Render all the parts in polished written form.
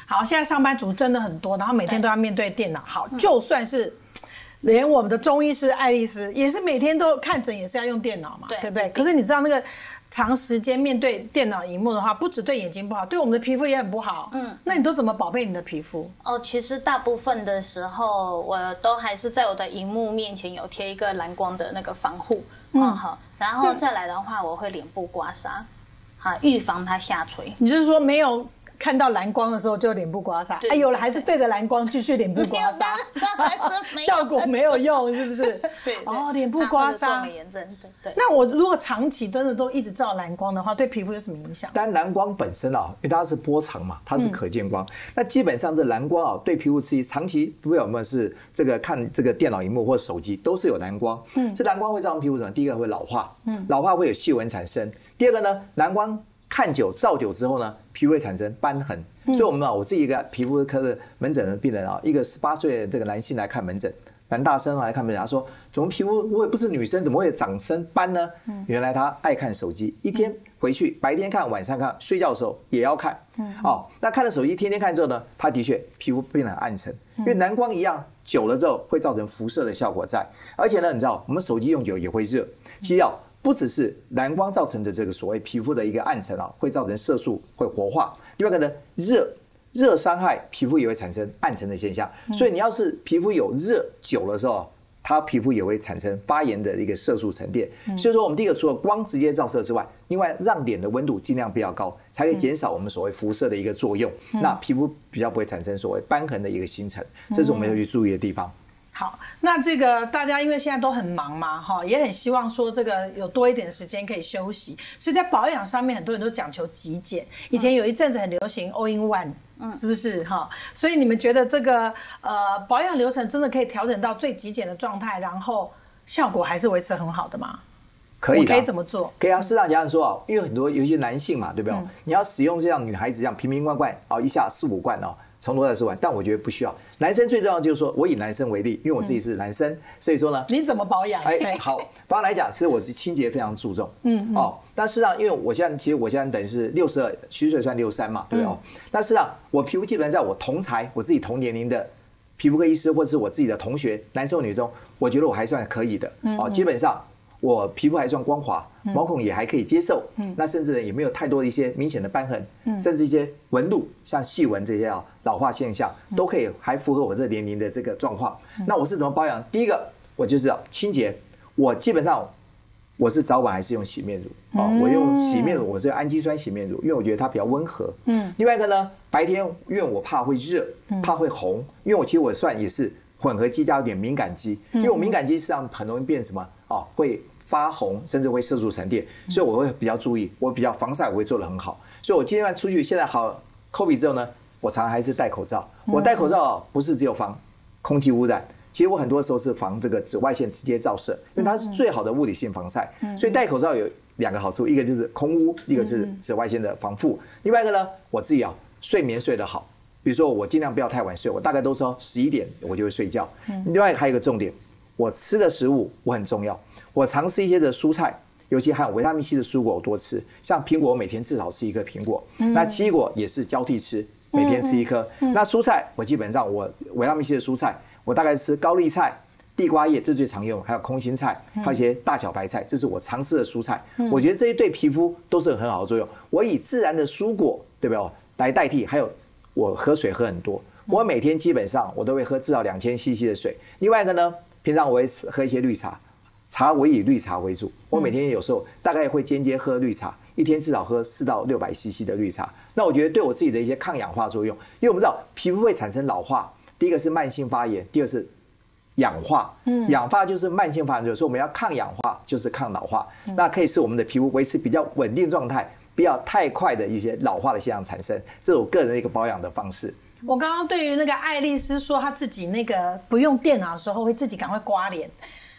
好，现在上班族真的很多，然后每天都要面对电脑。好，就算是连我们的中医师爱丽丝也是每天都看诊，也是要用电脑嘛，对不对？可是你知道那个长时间面对电脑荧幕的话，不只对眼睛不好，对我们的皮肤也很不好。那你都怎么宝贝你的皮肤？ 其实大部分的时候，我都还是在我的荧幕面前有贴一个蓝光的那个防护，然后再来的话，我会脸部刮痧，预防它下垂。 你就是说没有看到蓝光的时候就脸部刮痧，有了还是对着蓝光继续脸部刮痧，效果没有用，是不是？ 对， 脸部刮痧， 做美颜针，对。 那我如果长期真的都一直照蓝光的话，对皮肤有什么影响？ 但蓝光本身因为它是波长嘛，它是可见光，那基本上这蓝光对皮肤刺激，长期不管我们是这个看这个电脑荧幕或手机，都是有蓝光。这蓝光会造成皮肤什么？第一个会老化，老化会有细纹产生。第二个呢，蓝光看久照久之后呢，皮肤会产生斑痕。所以我自己一个皮肤科的门诊的病人一个18岁的这个男性来看门诊，男大生来看门诊，他说怎么皮肤我也不是女生，怎么会长生斑呢？原来他爱看手机，一天回去白天看晚上看，睡觉的时候也要看。那看了手机天天看之后呢，他的确皮肤变得很暗沉，因为蓝光一样久了之后会造成辐射的效果在，而且呢，你知道我们手机用久也会热，其实不只是蓝光造成的这个所谓皮肤的一个暗沉会造成色素会活化，另外一个呢，热伤害皮肤也会产生暗沉的现象，所以你要是皮肤有热久的时候，它皮肤也会产生发炎的一个色素沉淀。所以说我们第一个除了光直接照射之外，另外让脸的温度尽量不要高，才可以减少我们所谓辐射的一个作用，那皮肤比较不会产生所谓斑痕的一个形成，这是我们要去注意的地方。 好，那这个大家因为现在都很忙嘛，也很希望说这个有多一点时间可以休息，所以在保养上面很多人都讲求极简。以前有一阵子很流行 all in one，是不是所以你们觉得这个保养流程真的可以调整到最极简的状态，然后效果还是维持很好的吗？ 可以的， 我可以怎么做？ 可以市场讲说因为很多有一些男性嘛，对不对？你要使用这样女孩子这样瓶瓶罐罐一下4、5罐从头到尾，但我觉得不需要。男生最重要就是说，我以男生为例，因为我自己是男生，所以说呢， 你怎么保养？ 好，保养来讲，其实我是清洁非常注重。但事实上，因为我现在等于是62，虚岁算63嘛，对不对？但事实上，我皮肤基本上在我同才，我自己同年龄的皮肤科医师，或者是我自己的同学，男生或女生，我觉得我还算可以的。基本上我皮肤还算光滑，毛孔也还可以接受，那甚至也没有太多的一些明显的斑痕，甚至一些纹路，像细纹这些老化现象，都可以还符合我这年龄的这个状况。那我是怎么保养？第一个，我就是清洁，我基本上我是早晚还是用洗面乳我用洗面乳，我是用氨基酸洗面乳，因为我觉得它比较温和。另外一个呢，白天因为我怕会热，怕会红，因为其实我算也是混合肌加有点敏感肌，因为我敏感肌实际上很容易变什么会发红，甚至会色素沉淀，所以我会比较注意，我比较防晒我会做得很好。所以我今天出去，现在好 COVID 之后呢，我常常还是戴口罩。我戴口罩不是只有防空气污染，其实我很多时候是防这个紫外线直接照射，因为它是最好的物理性防晒。所以戴口罩有2个好处，一个就是空污，一个是紫外线的防护。另外一个呢，我自己睡眠睡得好，比如说我尽量不要太晚睡，我大概都说11点我就会睡觉。另外还有一个重点，我吃的食物我很重要，我常吃一些的蔬菜，尤其含有维他命 C 的蔬果我多吃，像苹果我每天至少吃1颗苹果，那奇异果也是交替吃，每天吃1颗。那蔬菜我基本上我维他命 C 的蔬菜，我大概吃高丽菜、地瓜叶，这是最常用，还有空心菜，还有一些大小白菜，这是我常吃的蔬菜。我觉得这些对皮肤都是很好的作用。我以自然的蔬果，对不对？来代替，还有我喝水喝很多，我每天基本上我都会喝至少2000 CC 的水。另外一个呢，平常我会喝一些绿茶。我以绿茶为主，我每天有时候大概会间接喝绿茶，一天至少喝400到600 CC 的绿茶。那我觉得对我自己的一些抗氧化作用，因为我们知道皮肤会产生老化，第一个是慢性发炎，第二是氧化。氧化就是慢性发炎，所以我们要抗氧化就是抗老化，那可以使我们的皮肤维持比较稳定状态，不要太快的一些老化的现象产生。这是我个人的一个保养的方式。 我刚刚对于那个爱丽丝说她自己那个不用电脑的时候会自己赶快刮脸，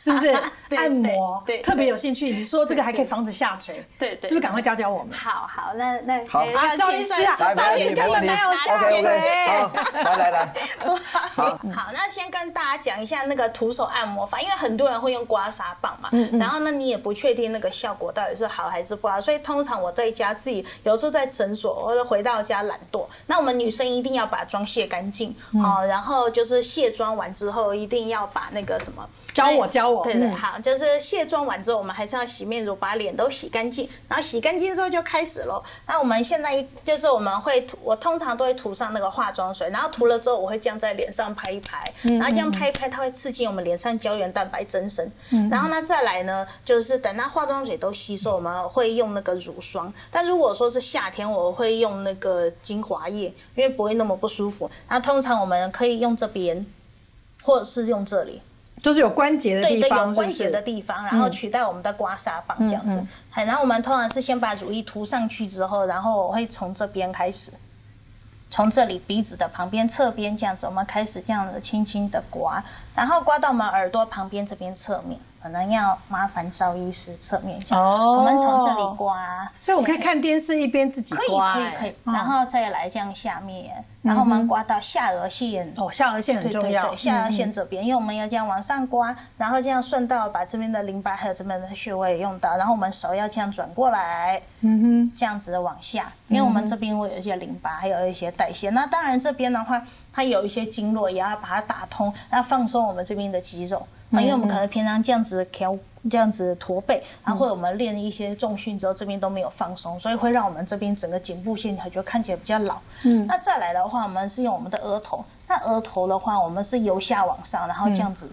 是不是？ 对按摩对特别有兴趣。你说这个还可以防止下垂， 对， 是不是？赶快教教我们。 好，那好要赵医师啊， 来赵医师根本没有下垂。 来， 好，那先跟大家讲一下那个徒手按摩法，因为很多人会用刮痧棒嘛，然后呢你也不确定那个效果到底是好还是不好，所以通常我在家自己有时候在诊所或者回到家懒惰，那我们女生一定要把妆卸干净然后就是卸妆完之后一定要把那个什么。 教我， 对，好，就是卸妆完之后，我们还是要洗面乳，把脸都洗干净，然后洗干净之后就开始咯。那我们现在就是我们会我通常都会涂上那个化妆水，然后涂了之后我会这样在脸上拍一拍，然后这样拍一拍，它会刺激我们脸上胶原蛋白增生。然后呢再来呢，就是等它化妆水都吸收，我们会用那个乳霜。但如果说是夏天，我会用那个精华液，因为不会那么不舒服。然后通常我们可以用这边，或者是用这里。 就是有关节的地方， 对，有关节的地方，然后取代我们的刮痧棒这样子。然后我们通常是先把乳液涂上去之后，然后我会从这边开始，从这里鼻子的旁边侧边这样子，我们开始这样子轻轻的刮，然后刮到我们耳朵旁边这边侧面，可能要麻烦赵医师侧面一下。我们从这里刮， 所以我可以看电视一边自己刮， 可以，然后再来这样下面。然后我们刮到下颚线下颚线很重要， 对，下颚线这边，因为我们要这样往上刮，然后这样顺道把这边的淋巴还有这边的穴位用到，然后我们手要这样转过来，这样子的往下，因为我们这边会有一些淋巴，还有一些代谢。那当然这边的话，它有一些经络也要把它打通，要放松我们这边的肌肉。因为我们可能平常这样子这样子驼背，然后或者我们练一些重训之后，这边都没有放松，所以会让我们这边整个颈部线条就看起来比较老。那再来的话，我们是用我们的额头。那额头的话，我们是由下往上，然后这样子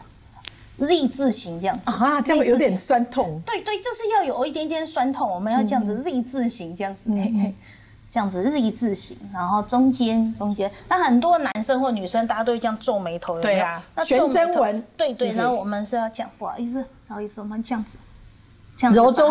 Z 字形这样子啊，这样有点酸痛。 对，就是要有一点点酸痛，我们要这样子 Z 字形这样子。这样子Z 字形，然后中间，那很多男生或女生，大家都会这样皱眉头，有没有？ 对啊，悬针纹， 对，然后我们是要这样，不好意思，我们这样子， 揉中